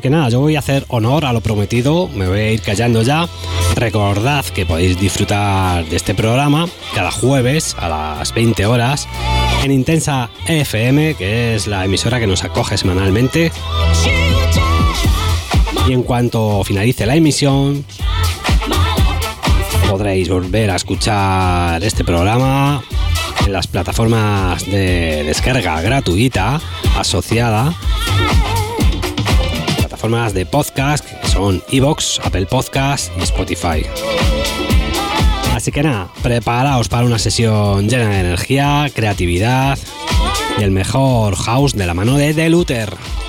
que nada, yo voy a hacer honor a lo prometido, me voy a ir callando ya. Recordad que podéis disfrutar de este programa cada jueves a las 20 horas en Intensa FM, que es la emisora que nos acoge semanalmente. Y en cuanto finalice la emisión, podréis volver a escuchar este programa en las plataformas de descarga gratuita asociada, plataformas de podcast que son iVoox, Apple Podcast y Spotify. Así que nada, preparaos para una sesión llena de energía, creatividad y el mejor house de la mano de The Luther.